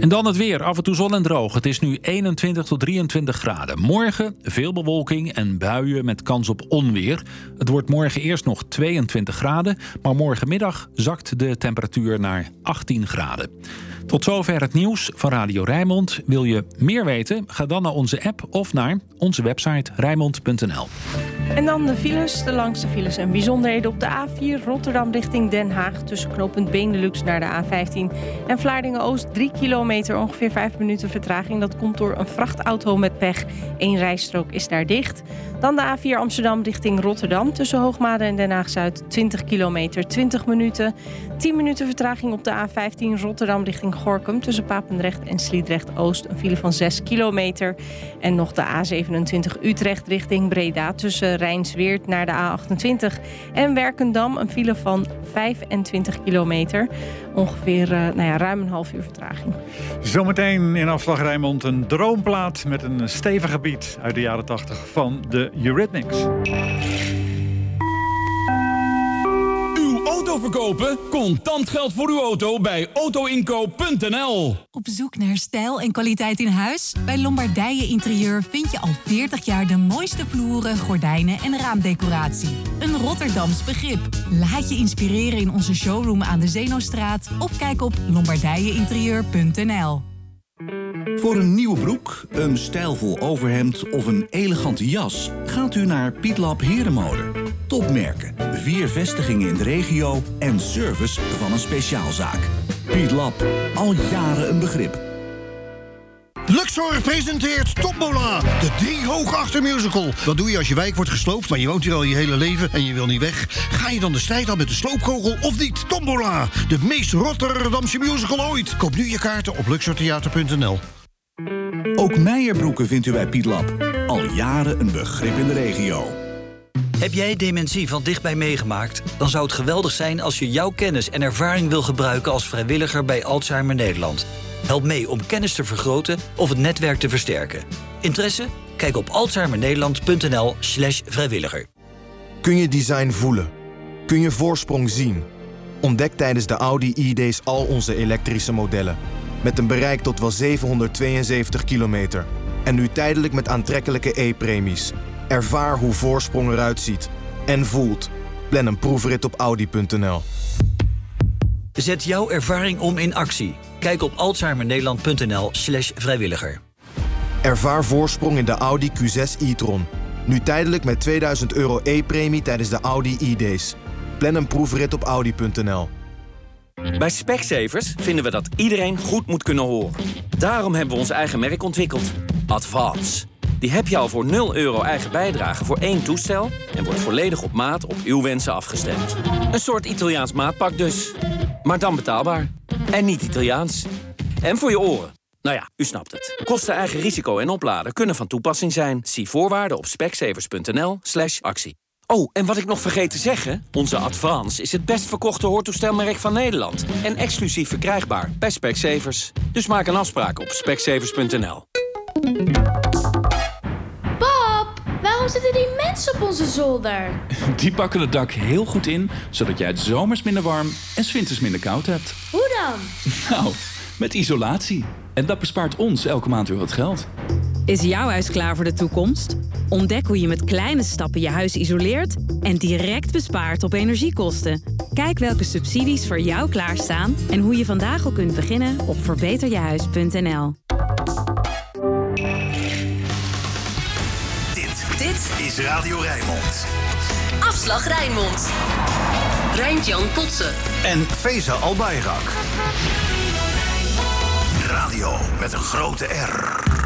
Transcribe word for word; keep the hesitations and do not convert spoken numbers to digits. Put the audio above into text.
En dan het weer. Af en toe zon en droog. Het is nu eenentwintig tot drieëntwintig graden. Morgen veel bewolking en buien met kans op onweer. Het wordt morgen eerst nog tweeëntwintig graden. Maar morgenmiddag zakt de temperatuur naar achttien graden. Tot zover het nieuws van Radio Rijnmond. Wil je meer weten? Ga dan naar onze app of naar onze website rijnmond punt n l. En dan de files, de langste files en bijzonderheden op de A vier... Rotterdam richting Den Haag tussen knooppunt Benelux naar de A vijftien... en Vlaardingen-Oost drie kilometer, ongeveer vijf minuten vertraging. Dat komt door een vrachtauto met pech. Eén rijstrook is daar dicht. Dan de A vier Amsterdam richting Rotterdam tussen Hoogmade en Den Haag-Zuid... twintig kilometer, twintig minuten. tien minuten vertraging op de A vijftien Rotterdam richting Gorinchem... tussen Papendrecht en Sliedrecht-Oost, een file van zes kilometer. En nog de A zevenentwintig Utrecht richting Breda tussen Rijnsweert naar de A achtentwintig. En Werkendam, een file van vijfentwintig kilometer. Ongeveer uh, nou ja, ruim een half uur vertraging. Zometeen in Afslag Rijnmond een droomplaat met een stevige beat uit de jaren tachtig van de Eurythmics. Auto verkopen? Contant geld voor uw auto bij auto inkoop punt n l. Op zoek naar stijl en kwaliteit in huis? Bij Lombardije Interieur vind je al veertig jaar de mooiste vloeren, gordijnen en raamdecoratie. Een Rotterdams begrip. Laat je inspireren in onze showroom aan de Zeenostraat of kijk op lombardije interieur punt n l. Voor een nieuwe broek, een stijlvol overhemd of een elegante jas gaat u naar Pietlab Herenmode. Topmerken, vier vestigingen in de regio en service van een speciaalzaak. Pietlab, al jaren een begrip. Luxor presenteert Tombola, de drie hoog musical. Wat doe je als je wijk wordt gesloopt, maar je woont hier al je hele leven en je wil niet weg? Ga je dan de strijd aan met de sloopkogel of niet? Tombola, de meest Rotterdamse musical ooit. Koop nu je kaarten op luxor theater punt n l. Ook Meijerbroeken vindt u bij Pietlab. Al jaren een begrip in de regio. Heb jij dementie van dichtbij meegemaakt? Dan zou het geweldig zijn als je jouw kennis en ervaring wil gebruiken als vrijwilliger bij Alzheimer Nederland. Help mee om kennis te vergroten of het netwerk te versterken. Interesse? Kijk op alzheimernederland punt n l slash vrijwilliger. Kun je design voelen? Kun je voorsprong zien? Ontdek tijdens de Audi e-days al onze elektrische modellen. Met een bereik tot wel zevenhonderdtweeënzeventig kilometer. En nu tijdelijk met aantrekkelijke e-premies. Ervaar hoe voorsprong eruit ziet. En voelt. Plan een proefrit op audi punt n l. Zet jouw ervaring om in actie. Kijk op alzheimernederland punt n l slash vrijwilliger. Ervaar voorsprong in de Audi Q zes e-tron. Nu tijdelijk met tweeduizend euro e-premie tijdens de Audi e-days. Plan een proefrit op audi punt n l. Bij Specsavers vinden we dat iedereen goed moet kunnen horen. Daarom hebben we ons eigen merk ontwikkeld. Advance. Die heb je al voor nul euro eigen bijdrage voor één toestel... en wordt volledig op maat op uw wensen afgestemd. Een soort Italiaans maatpak dus. Maar dan betaalbaar. En niet Italiaans. En voor je oren. Nou ja, u snapt het. Kosten, eigen risico en opladen kunnen van toepassing zijn. Zie voorwaarden op specsavers punt n l slash actie. Oh, en wat ik nog vergeet te zeggen... onze Advance is het best verkochte hoortoestelmerk van Nederland... en exclusief verkrijgbaar bij Specsavers. Dus maak een afspraak op specsavers punt n l. Pap, waarom zitten die mensen op onze zolder? Die pakken het dak heel goed in... zodat jij het zomers minder warm en 's winters minder koud hebt. Hoe dan? Nou, met isolatie. En dat bespaart ons elke maand weer wat geld. Is jouw huis klaar voor de toekomst? Ontdek hoe je met kleine stappen je huis isoleert en direct bespaart op energiekosten. Kijk welke subsidies voor jou klaarstaan en hoe je vandaag al kunt beginnen op verbeter je huis punt n l. Dit, dit is Radio Rijnmond. Afslag Rijnmond. Rijntjan Kotze. En Feza Albayrak. Radio met een grote R.